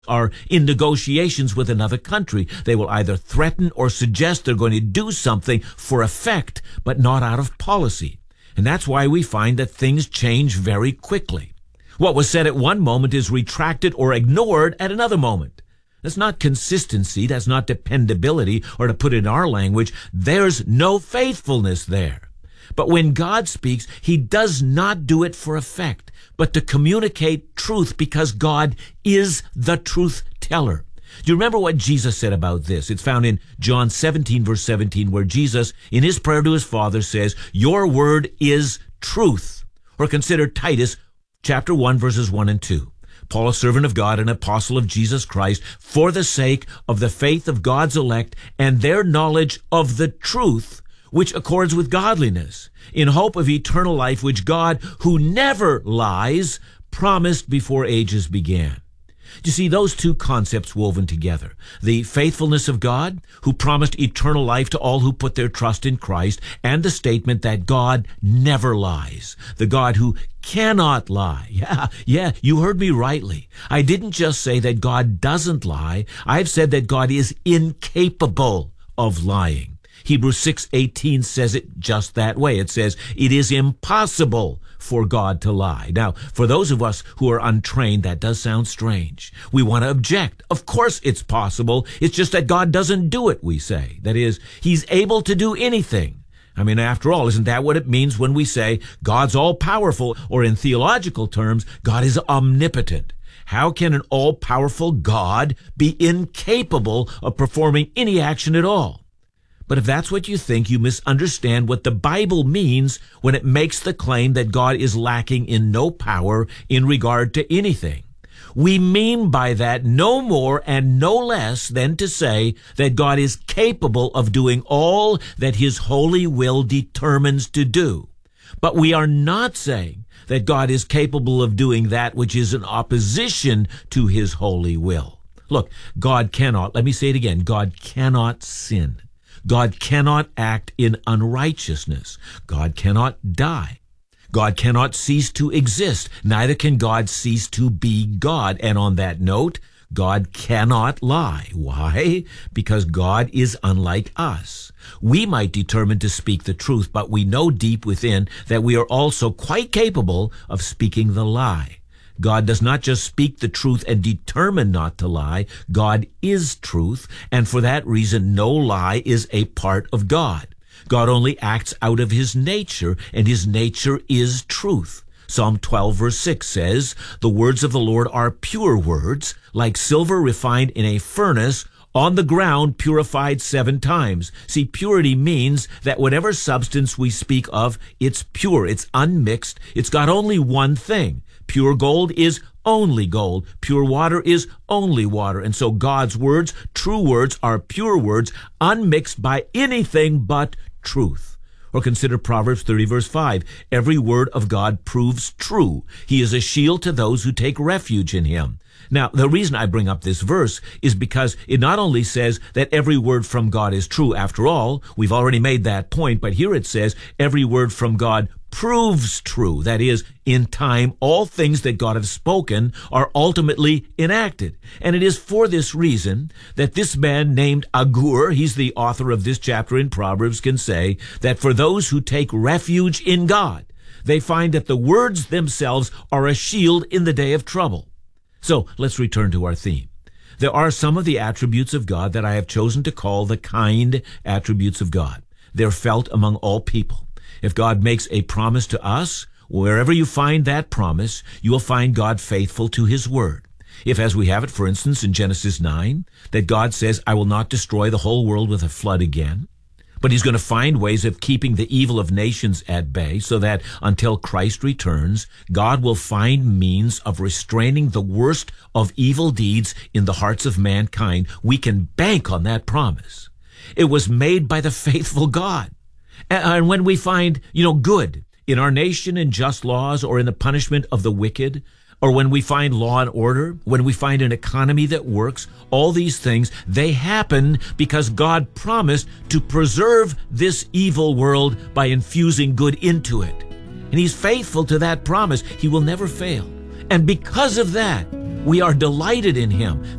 are in negotiations with another country. They will either threaten or suggest they're going to do something for effect, but not out of policy. And that's why we find that things change very quickly. What was said at one moment is retracted or ignored at another moment. That's not consistency, that's not dependability, or to put it in our language, there's no faithfulness there. But when God speaks, he does not do it for effect, but to communicate truth, because God is the truth teller. Do you remember what Jesus said about this? It's found in John 17, verse 17, where Jesus, in his prayer to his Father, says, "Your word is truth." Or consider Titus chapter 1, verses 1 and 2. Paul, a servant of God, an apostle of Jesus Christ, for the sake of the faith of God's elect and their knowledge of the truth, which accords with godliness, in hope of eternal life, which God, who never lies, promised before ages began. You see, those two concepts woven together. The faithfulness of God, who promised eternal life to all who put their trust in Christ, and the statement that God never lies. The God who cannot lie. Yeah, you heard me rightly. I didn't just say that God doesn't lie. I've said that God is incapable of lying. Hebrews 6:18 says it just that way. It says, it is impossible for God to lie. Now, for those of us who are untrained, that does sound strange. We want to object. Of course it's possible. It's just that God doesn't do it, we say. That is, he's able to do anything. I mean, after all, isn't that what it means when we say God's all-powerful, or in theological terms, God is omnipotent? How can an all-powerful God be incapable of performing any action at all? But if that's what you think, you misunderstand what the Bible means when it makes the claim that God is lacking in no power in regard to anything. We mean by that no more and no less than to say that God is capable of doing all that his holy will determines to do. But we are not saying that God is capable of doing that which is in opposition to his holy will. Look, God cannot, let me say it again, God cannot sin. God cannot act in unrighteousness. God cannot die. God cannot cease to exist. Neither can God cease to be God. And on that note, God cannot lie. Why? Because God is unlike us. We might determine to speak the truth, but we know deep within that we are also quite capable of speaking the lie. God does not just speak the truth and determine not to lie. God is truth, and for that reason, no lie is a part of God. God only acts out of his nature, and his nature is truth. Psalm 12, verse 6 says, "The words of the Lord are pure words, like silver refined in a furnace, on the ground purified 7 times. See, purity means that whatever substance we speak of, it's pure, it's unmixed, it's got only one thing. Pure gold is only gold. Pure water is only water. And so God's words, true words, are pure words, unmixed by anything but truth. Or consider Proverbs 30, verse 5. Every word of God proves true. He is a shield to those who take refuge in him. Now, the reason I bring up this verse is because it not only says that every word from God is true. After all, we've already made that point, but here it says every word from God proves true. That is, in time, all things that God has spoken are ultimately enacted. And it is for this reason that this man named Agur, he's the author of this chapter in Proverbs, can say that for those who take refuge in God, they find that the words themselves are a shield in the day of trouble. So let's return to our theme. There are some of the attributes of God that I have chosen to call the kind attributes of God. They're felt among all people. If God makes a promise to us, wherever you find that promise, you will find God faithful to his word. If, as we have it, for instance, in Genesis 9, that God says, I will not destroy the whole world with a flood again, but he's going to find ways of keeping the evil of nations at bay so that until Christ returns, God will find means of restraining the worst of evil deeds in the hearts of mankind. We can bank on that promise. It was made by the faithful God. And when we find, good in our nation and just laws, or in the punishment of the wicked, or when we find law and order, when we find an economy that works, all these things, they happen because God promised to preserve this evil world by infusing good into it. And he's faithful to that promise. He will never fail. And because of that, We are delighted in him.